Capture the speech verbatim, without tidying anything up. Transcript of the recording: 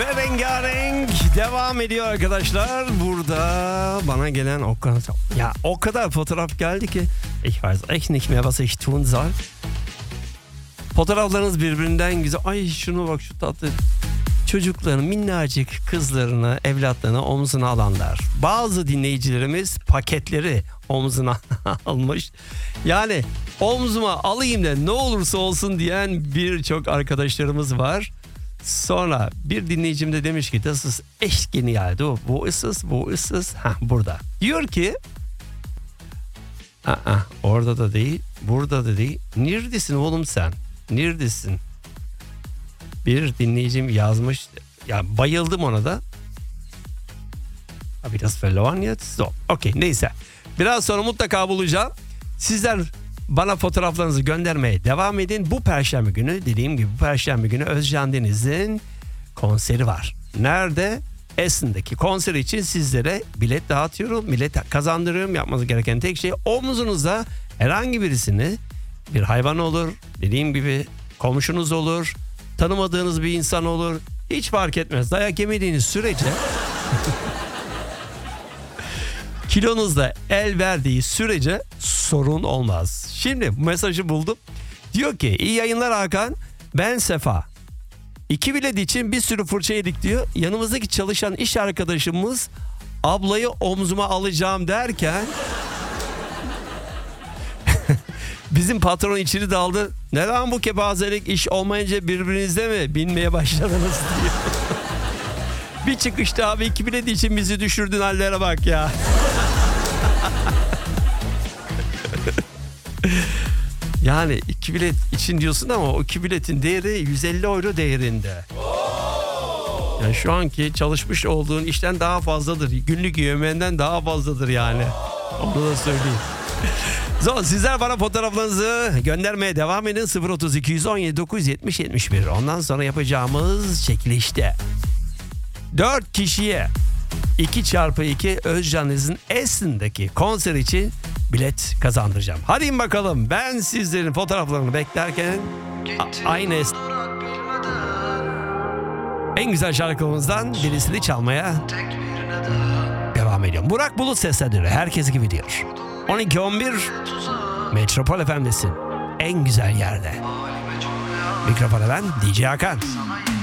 Ve rengarenk devam ediyor arkadaşlar. Burada bana gelen o kadar, ya o kadar fotoğraf geldi ki ich weiß echt nicht mehr was ich tun soll. Fotoğraflarınız birbirinden güzel. Ay şunu bak, şu tatlı çocukların minnacık kızlarını, evlatlarını omzuna alanlar. Bazı dinleyicilerimiz paketleri omzuna almış. Yani omzuma alayım da ne olursa olsun diyen birçok arkadaşlarımız var. Sonra bir dinleyicim de demiş ki das ist echt genial. Du, wo ist es? Wo ist es? Ha, burada. Diyor ki Aa, orada da değil, burada da değil. Neredesin oğlum sen? Neredesin? Bir dinleyicim yazmış. Ya bayıldım ona da. Ha, biraz verloren jetzt. So, okey, neyse. Biraz sonra mutlaka bulacağım. Sizler bana fotoğraflarınızı göndermeye devam edin. Bu perşembe günü, dediğim gibi bu perşembe günü Özcan Deniz'in konseri var. Nerede? Esen'deki konser için sizlere bilet dağıtıyorum. Bilet kazandırıyorum. Yapmanız gereken tek şey omuzunuza herhangi birisini, bir hayvan olur, dediğim gibi komşunuz olur, tanımadığınız bir insan olur. Hiç fark etmez. Dayak yemediğiniz sürece kilonuzda el verdiği sürece sorun olmaz. Şimdi bu mesajı buldum. Diyor ki iyi yayınlar Hakan. Ben Sefa. İki bilet için bir sürü fırça yedik diyor. Yanımızdaki çalışan iş arkadaşımız ablayı omzuma alacağım derken bizim patron içini daldı. Neden bu kepazelik, iş olmayınca birbirinizde mi binmeye başladınız diyor. Bir çıkışta abi iki bilet için bizi düşürdün hallere bak ya. Yani iki bilet için diyorsun ama o iki biletin değeri yüz elli euro değerinde. Yani şu anki çalışmış olduğun işten daha fazladır. Günlük yövmenden daha fazladır yani. Onu da söyleyeyim. So, sizler bana fotoğraflarınızı göndermeye devam edin. sıfır otuz iki yüz on yedi dokuz yüz yetmiş yetmiş bir. Ondan sonra yapacağımız çekilişte dört kişiye iki çarpı iki Özcan Deniz'in Esen'deki konser için bilet kazandıracağım. Hadi bakalım, ben sizlerin fotoğraflarını beklerken a- aynı es- en güzel şarkılarımızdan birisini çalmaya devam ediyorum. Burak Bulut seslendiriyor. Herkes gibi diyor. on iki on bir Metropol F M'desin. En güzel yerde. Mikrofona ben D J Hakan.